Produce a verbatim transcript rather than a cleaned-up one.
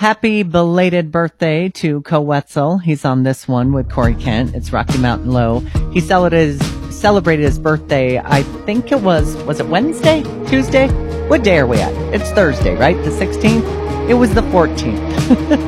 Happy belated birthday to Co Wetzel. He's on this one with Corey Kent. It's Rocky Mountain Low. He celebrated his, celebrated his birthday, I think it was, was it Wednesday? Tuesday? What day are we at? It's Thursday, right? The sixteenth? It was the fourteenth.